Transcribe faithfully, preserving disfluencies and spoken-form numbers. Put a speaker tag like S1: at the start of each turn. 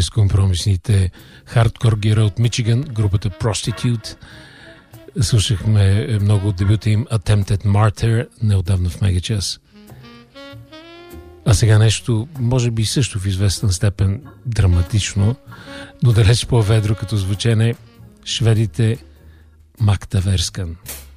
S1: безкомпромисните хардкор герои от Мичиган, групата Prostitute. Слушахме много от дебюта им Attempted Martyr, неотдавна в Мегачас. А сега нещо, може би също в известен степен драматично, но далеч по-ведро като звучене, шведите Magda Verskan.